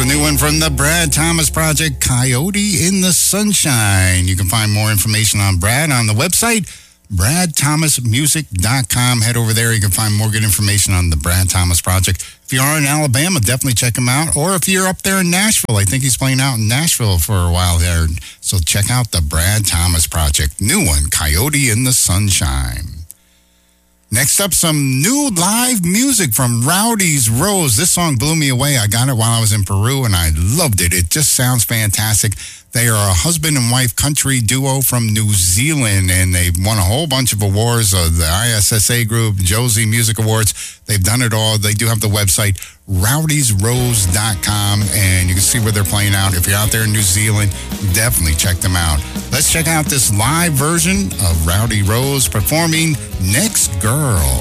a new one from the Brad Thomas Project, Coyote in the Sunshine. You can find more information on Brad on the website, bradthomasmusic.com. Head over there. You can find more good information on the Brad Thomas Project. If you are in Alabama, definitely check him out. Or if you're up there in Nashville, I think he's playing out in Nashville for a while there. So check out the Brad Thomas Project. New one, Coyote in the Sunshine. Next up, some new live music from Rowdy's Rose. This song blew me away. I got it while I was in Peru, and I loved it. It just sounds fantastic. They are a husband and wife country duo from New Zealand, and they've won a whole bunch of awards, the ISSA group, Josie Music Awards. They've done it all. They do have the website, rowdysrose.com, and you can see where they're playing out. If you're out there in New Zealand, definitely check them out. Let's check out this live version of Rowdy Rose performing Next Girl.